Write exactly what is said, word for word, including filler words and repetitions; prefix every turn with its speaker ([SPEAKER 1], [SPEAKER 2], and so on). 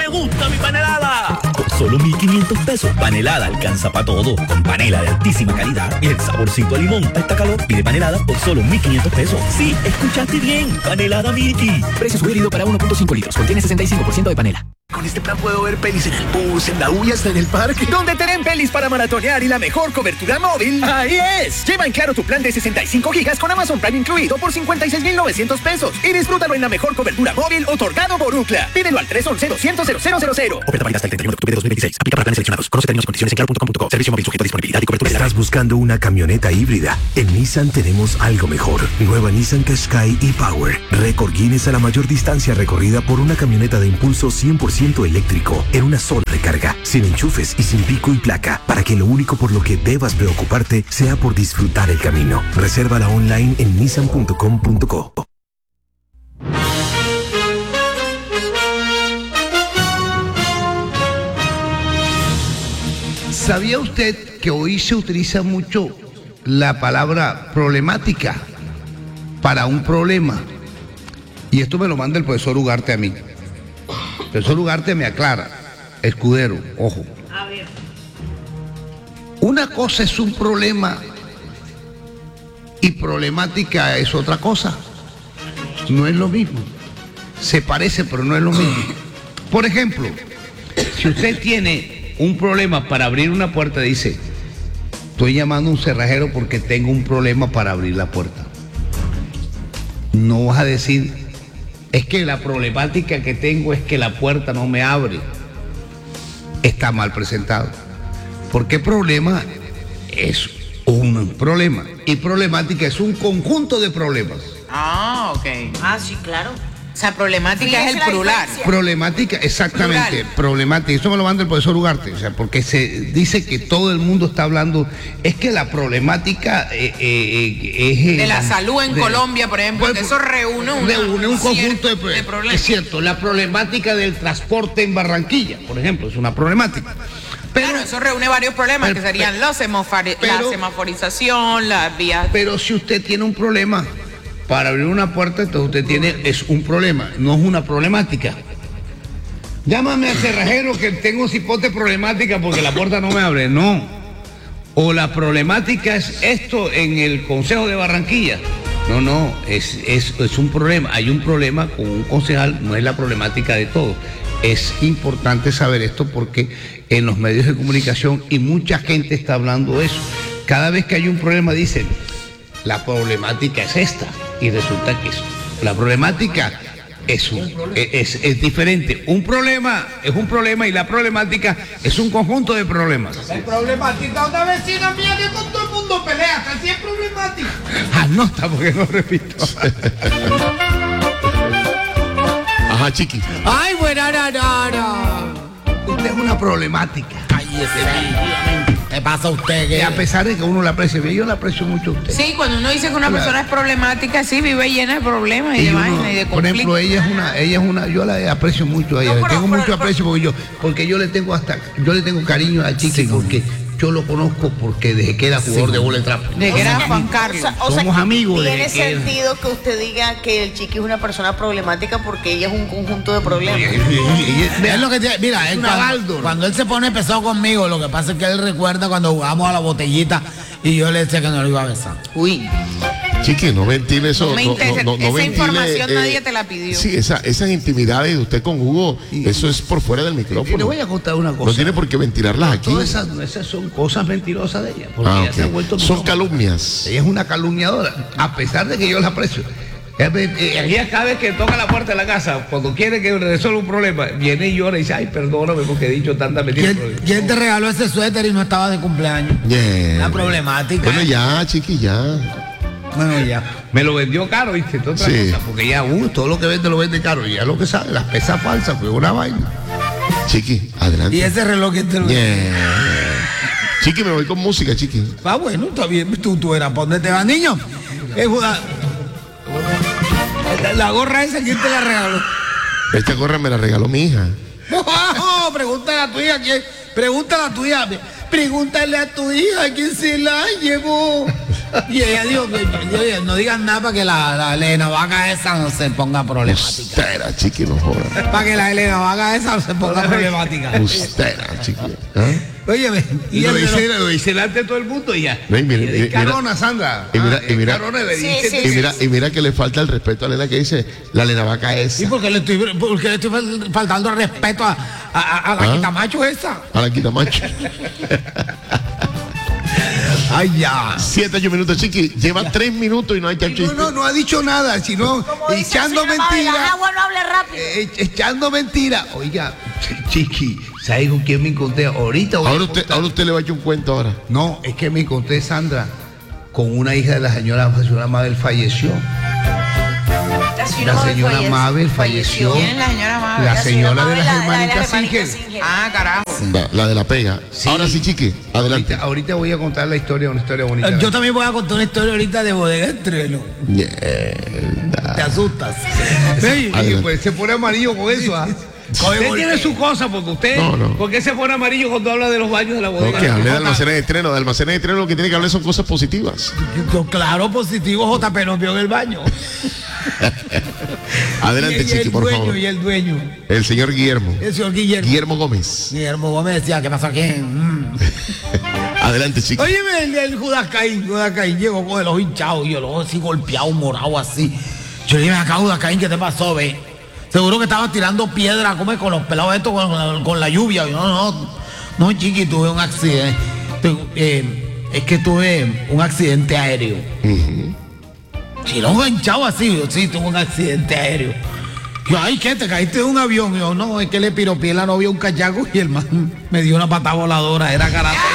[SPEAKER 1] gusta mi panelada. Por solo mil quinientos pesos, panelada alcanza para todo. Con panela de altísima calidad y el saborcito a limón. A esta calor, pide panelada por solo mil quinientos pesos. Sí, escuchaste bien. Panelada Miki.
[SPEAKER 2] Precio sugerido para uno punto cinco litros. Contiene sesenta y cinco por ciento de panela.
[SPEAKER 3] Con este plan puedo ver pelis en el bus, en la U y hasta en el parque.
[SPEAKER 4] Donde tienen pelis para maratonear y la mejor cobertura móvil. ¡Ahí es! Lleva en Claro tu plan de sesenta y cinco gigas con Amazon Prime incluido por cincuenta y seis mil novecientos pesos. Y disfrútalo en la mejor cobertura móvil otorgado por Ookla. Pídelo al tres once, doscientos, cero cero cero cero.
[SPEAKER 3] Oferta válida hasta el treinta y uno de octubre de dos mil veintiséis. Aplica para planes seleccionados. Conoce términos y condiciones en claro punto com punto co. Servicio móvil sujeto a disponibilidad y cobertura.
[SPEAKER 5] ¿Estás buscando una camioneta híbrida? En Nissan tenemos algo mejor. Nueva Nissan Qashqai e-Power. Récord Guinness a la mayor distancia recorrida por una camioneta de impulso cien por ciento eléctrico. En una sola recarga, sin enchufes y sin pico y placa, para que lo único por lo que debas preocuparte sea por disfrutar el camino. Resérvala online en nissan punto com punto co.
[SPEAKER 6] ¿Sabía usted que hoy se utiliza mucho la palabra problemática para un problema? Y esto me lo manda el profesor Ugarte a mí. El profesor Ugarte me aclara, Escudero, ojo.
[SPEAKER 7] A ver.
[SPEAKER 6] Una cosa es un problema y problemática es otra cosa. No es lo mismo. Se parece, pero no es lo mismo. Por ejemplo, si usted tiene un problema para abrir una puerta, dice, estoy llamando a un cerrajero porque tengo un problema para abrir la puerta. No vas a decir, es que la problemática que tengo es que la puerta no me abre. Está mal presentado. Porque problema es un problema y problemática es un conjunto de problemas.
[SPEAKER 7] Ah, ok. Ah, sí, claro. O sea, problemática es el plural.
[SPEAKER 6] Problemática, exactamente, plural. Problemática. Eso me lo manda el profesor Ugarte, o sea, porque se dice que todo el mundo está hablando, es que la problemática eh, eh, es...
[SPEAKER 7] De la salud en de, Colombia, por ejemplo, pues, que eso reúne, una,
[SPEAKER 6] reúne un conjunto de,
[SPEAKER 7] de problemas.
[SPEAKER 6] Es cierto, la problemática del transporte en Barranquilla, por ejemplo, es una problemática.
[SPEAKER 7] Pero, claro, eso reúne varios problemas, pero, que serían pero, los semafori pero, la semaforización, las vías...
[SPEAKER 6] Pero si usted tiene un problema... Para abrir una puerta, entonces usted tiene, es un problema, no es una problemática. Llámame al cerrajero que tengo cipote problemática porque la puerta no me abre. No. O la problemática es esto en el Consejo de Barranquilla. No, no, es, es, es un problema. Hay un problema con un concejal, no es la problemática de todo. Es importante saber esto porque en los medios de comunicación y mucha gente está hablando de eso. Cada vez que hay un problema dicen, la problemática es esta. Y resulta que es, la problemática es, un, es, es diferente. Un problema es un problema y la problemática es un conjunto de problemas.
[SPEAKER 8] Es problemática una vecina mía que con todo el mundo pelea, hasta si es problemática.
[SPEAKER 6] Anota porque no repito.
[SPEAKER 9] Ajá, Chiqui.
[SPEAKER 8] Ay, buena rara.
[SPEAKER 6] Usted es una problemática.
[SPEAKER 8] Ay, ese ¿qué pasa a usted?
[SPEAKER 6] Que a pesar de que uno la aprecia bien, yo la aprecio mucho a usted.
[SPEAKER 7] Sí, cuando uno dice que una claro. persona es problemática, sí, vive llena de problemas y, y de vainas y de conflictos.
[SPEAKER 6] Por ejemplo, ella es una, ella es una, yo la aprecio mucho a ella, no, pero, tengo pero, mucho pero, aprecio porque yo, porque yo le tengo hasta, yo le tengo cariño a Chiqui, sí, porque yo lo conozco porque desde que era jugador sí. de bola de trapo.
[SPEAKER 7] Desde que era Juan Carlos.
[SPEAKER 10] O sea, o
[SPEAKER 6] Somos
[SPEAKER 10] sea,
[SPEAKER 6] amigos.
[SPEAKER 10] Tiene
[SPEAKER 6] que
[SPEAKER 10] sentido que... que usted diga que el Chiqui es una persona problemática porque ella es un conjunto de problemas.
[SPEAKER 8] Es lo que te, mira, él, cuando, cuando él se pone pesado conmigo, lo que pasa es que él recuerda cuando jugamos a la botellita y yo le decía que no lo iba a besar.
[SPEAKER 7] Uy.
[SPEAKER 9] Chiqui, no ventile eso.
[SPEAKER 7] No me interesa,
[SPEAKER 9] no, no, no
[SPEAKER 7] esa
[SPEAKER 9] ventile,
[SPEAKER 7] información
[SPEAKER 9] eh,
[SPEAKER 7] nadie te la pidió.
[SPEAKER 9] Sí, esa, esas intimidades de usted con Hugo, y, eso es por fuera del micrófono.
[SPEAKER 6] Y le voy a contar una cosa.
[SPEAKER 9] No tiene por qué ventilarlas aquí.
[SPEAKER 6] Todas esas, esas son cosas mentirosas de ella. Porque
[SPEAKER 9] ah,
[SPEAKER 6] ella
[SPEAKER 9] okay.
[SPEAKER 6] se ha vuelto
[SPEAKER 9] son calumnias.
[SPEAKER 6] Ella es una calumniadora, a pesar de que yo la aprecio. Ella cada vez que toca la puerta de la casa, cuando quiere que resuelva un problema, viene y llora y dice, ay, perdóname porque he dicho tanta mentira.
[SPEAKER 8] ¿Quién, ¿Quién te regaló ese suéter y no estaba de cumpleaños?
[SPEAKER 9] Yeah.
[SPEAKER 8] La problemática.
[SPEAKER 9] Bueno, ya, Chiqui, ya.
[SPEAKER 6] Bueno, ya. Me lo vendió caro, ¿viste? Otra sí. cosa, porque ya, uh, todo lo que vende lo vende caro. Y ya lo que sabe, las pesas falsas, pues una vaina.
[SPEAKER 9] Chiqui, adelante.
[SPEAKER 8] Y ese reloj que te lo
[SPEAKER 9] yeah. Chiqui, me voy con música, Chiqui.
[SPEAKER 8] Ah, bueno, está bien. Tú, tú eras, ¿para dónde te vas, niño? Es la, la gorra esa, ¿quién te la regaló?
[SPEAKER 9] Esta gorra me la regaló mi hija.
[SPEAKER 8] No, pregúntale a tu hija, ¿quién? Pregúntale a tu hija. Pregúntale a tu hija quién se la llevó. Y ella dijo que yo- no digan nada para que la, la Elena Vaca esa no se ponga problemática.
[SPEAKER 9] Ustera, chiqui, no joda.
[SPEAKER 8] Para que la Elena Vaca esa no se ponga problemática.
[SPEAKER 9] Ustera, chiqui. ¿Ah?
[SPEAKER 8] Oye,
[SPEAKER 6] Y lo dice, lo dice delante de todo el mundo y ya.
[SPEAKER 9] Ven, mira,
[SPEAKER 6] Y de
[SPEAKER 9] mira,
[SPEAKER 6] Carona, Sandra.
[SPEAKER 9] Y mira,
[SPEAKER 6] Ah,
[SPEAKER 9] y mira,
[SPEAKER 6] Carona le
[SPEAKER 10] Sí,
[SPEAKER 6] dice.
[SPEAKER 10] sí,
[SPEAKER 9] y mira, y mira que le falta el respeto a Elena que dice, la Elena Vaca es
[SPEAKER 8] ¿Y por qué le estoy, por qué le estoy fal- faltando el respeto a, a, a- a la
[SPEAKER 9] ¿Ah?
[SPEAKER 8] quitamacho esa?
[SPEAKER 9] a la quitamacho.
[SPEAKER 8] Ay, ya.
[SPEAKER 9] Siete, ocho minutos, chiqui. Lleva tres minutos y no hay chancho.
[SPEAKER 6] No, no, no ha dicho nada, sino
[SPEAKER 10] Como dice
[SPEAKER 6] echando
[SPEAKER 10] el señor Mabel,
[SPEAKER 6] mentiras.
[SPEAKER 10] el agua no hable rápido.
[SPEAKER 6] Eh, echando mentiras. Oiga, chiqui, ¿sabes con quién me encontré? Ahorita voy a
[SPEAKER 9] Ahora usted,
[SPEAKER 6] contar.
[SPEAKER 9] ahora usted le va a echar un cuento ahora.
[SPEAKER 6] No, es que me encontré, Sandra, con una hija de la señora, la señora Mabel falleció. La señora
[SPEAKER 10] falle-
[SPEAKER 6] Mabel falleció.
[SPEAKER 7] ¿Quién es la señora Mabel?
[SPEAKER 6] La
[SPEAKER 10] La
[SPEAKER 6] señora de
[SPEAKER 10] Mabel,
[SPEAKER 6] las
[SPEAKER 10] la- la-
[SPEAKER 6] hermanitas
[SPEAKER 10] las hermanitas
[SPEAKER 6] Singer.
[SPEAKER 10] Singer.
[SPEAKER 7] Ah, carajo.
[SPEAKER 9] La, la de la pega. Ahora sí, chiqui. Adelante.
[SPEAKER 6] Ahorita, ahorita voy a contar la historia, una historia bonita.
[SPEAKER 8] Yo también voy a contar una historia ahorita de Bodega Estreno.
[SPEAKER 9] Mierda.
[SPEAKER 8] Te asustas. Sí.
[SPEAKER 6] Sí,
[SPEAKER 9] Adelante.
[SPEAKER 6] pues se pone amarillo con eso. ¿ah? Usted tiene su cosa, porque usted.
[SPEAKER 9] No, no.
[SPEAKER 6] ¿Por qué se pone amarillo cuando habla de los baños de la
[SPEAKER 9] No,
[SPEAKER 6] bodega?
[SPEAKER 9] que hable de almacenes de estreno. De almacenes de estreno lo que tiene que hablar son cosas positivas.
[SPEAKER 8] Yo, claro, positivo, J P nos vio en el baño.
[SPEAKER 9] Adelante,
[SPEAKER 8] y, y
[SPEAKER 9] chiqui,
[SPEAKER 8] el
[SPEAKER 9] por
[SPEAKER 8] dueño,
[SPEAKER 9] favor.
[SPEAKER 8] Y el dueño,
[SPEAKER 9] El señor Guillermo.
[SPEAKER 8] el señor Guillermo.
[SPEAKER 9] Guillermo Gómez.
[SPEAKER 8] Guillermo Gómez decía, ¿qué pasó aquí? Mm.
[SPEAKER 9] Adelante, chiqui.
[SPEAKER 8] Óyeme, el, el Judas Caín, Judas Caín llegó con el ojo hinchado y el ojo así golpeado, morado así. Yo le dije, acá Judas Caín, ¿qué te pasó, ve? Seguro que estaba tirando piedra, come con los pelados estos, con, con- con la lluvia. Y no, no, no, chiqui, tuve un accidente. Tu- eh, es que tuve un accidente aéreo. Si no, hinchado así, yo sí, tuve un accidente aéreo. Yo, ay, ¿qué? ¿Te caíste de un avión? Y yo, no, es que le piropié la novia un cachaco y el man me dio una pata voladora, era karate.